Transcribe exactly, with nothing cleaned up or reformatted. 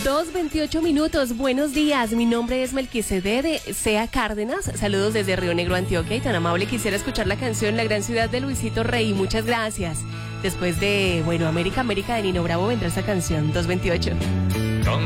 dos veintiocho minutos, buenos días, mi nombre es Melquisede de Sea Cárdenas, saludos desde Río Negro, Antioquia, y tan amable quisiera escuchar la canción La Gran Ciudad de Luisito Rey, muchas gracias. Después de, bueno, América, América de Nino Bravo vendrá esa canción, dos veintiocho.